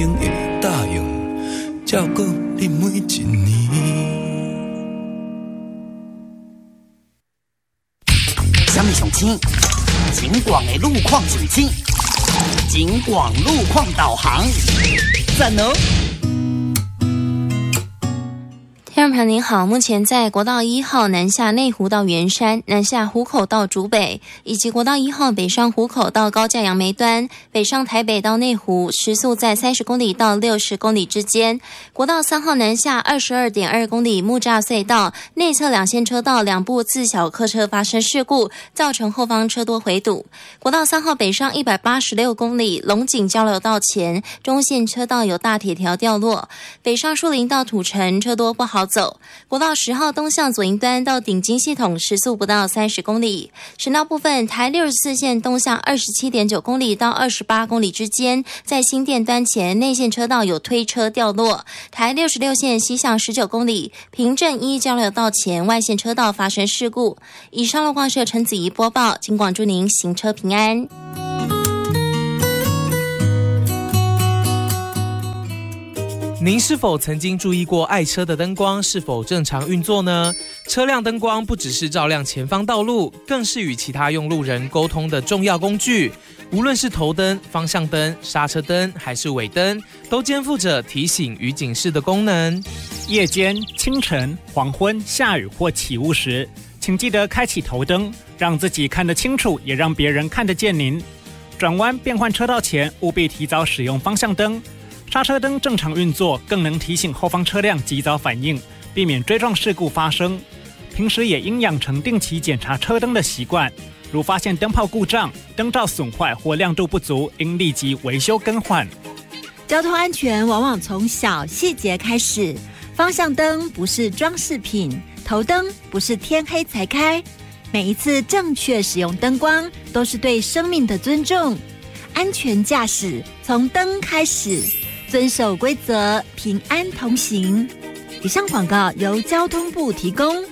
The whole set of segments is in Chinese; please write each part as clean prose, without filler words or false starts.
定会答应照顾你每一年。 什么上青？景广的路况上青，景广路况导航，赞哦！ 听众朋友您好，目前在国道1号南下内湖到圆山，南下湖口到竹北，以及国道1号北上湖口到高架杨梅端，北上台北到内湖，时速在30公里到60公里之间。国道3号南下 22.2 公里木栅隧道内侧两线车道两部自小客车发生事故，造成后方车多回堵。国道3号北上186公里龙井交流道前中线车道有大铁条掉落，北上树林到土城车多不好走。国道10号东向左营端到顶金系统时速不到30公里。省道部分，台64线东向 27.9 公里到28公里之间，在新店端前内线车道有推车掉落。台66线西向19公里，平镇一交流道前外线车道发生事故。以上路况社陈子怡播报，警广祝您行车平安。 您是否曾经注意过爱车的灯光是否正常运作呢？车辆灯光不只是照亮前方道路，更是与其他用路人沟通的重要工具。无论是头灯、方向灯、刹车灯还是尾灯，都肩负着提醒与警示的功能。 夜间、清晨、黄昏、下雨或起雾时，请记得开启头灯，让自己看得清楚，也让别人看得见您。转弯变换车道前，务必提早使用方向灯。刹车灯正常运作，更能提醒后方车辆及早反应，避免追撞事故发生。平时也应养成定期检查车灯的习惯，如发现灯泡故障、灯罩损坏或亮度不足，应立即维修更换。 交通安全往往从小细节开始，方向灯不是装饰品，头灯不是天黑才开。每一次正确使用灯光，都是对生命的尊重。安全驾驶从灯开始。遵守规则，平安同行。以上广告由交通部提供。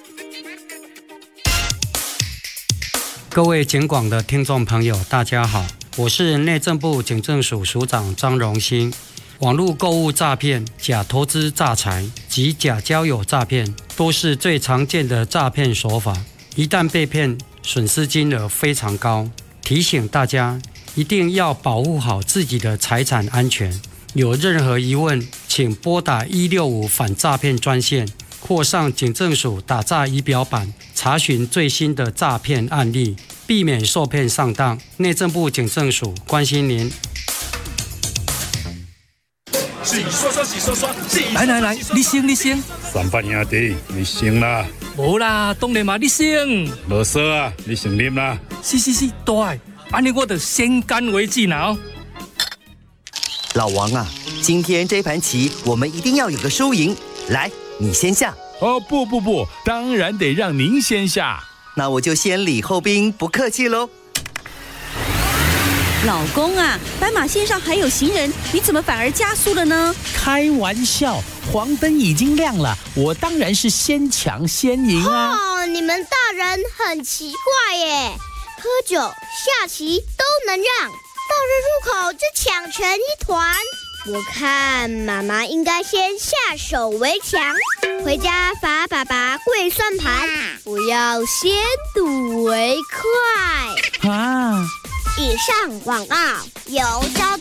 各位警广的听众朋友，大家好，我是内政部警政署署长张荣兴。网络购物诈骗、假投资诈财及假交友诈骗，都是最常见的诈骗手法。一旦被骗，损失金额非常高。提醒大家，一定要保护好自己的财产安全。有任何疑问，请拨打165反诈骗专线，或上警政署打诈仪表板查询最新的诈骗案例，避免受骗上当。内政部警政署关心您。 洗刷刷，洗刷刷， 来，你先。 三八兄弟，你先啦。 无啦，当然嘛，你先。 无说啊，你先啉啦。 是，对，安尼我就先干为敬啦。 老王啊，今天这盘棋我们一定要有个输赢。来，你先下。 哦，不，当然得让您先下。 那我就先礼后兵，不客气喽。 老公啊，斑马线上还有行人，你怎么反而加速了呢？ 开玩笑，黄灯已经亮了，我当然是先抢先赢啊！ 哦，你们大人很奇怪耶，喝酒、下棋都能让，到了入口就抢成一团。我看妈妈应该先下手为强，回家罚爸爸跪算盘，不要先睹为快。 啊！ 以上广告由交通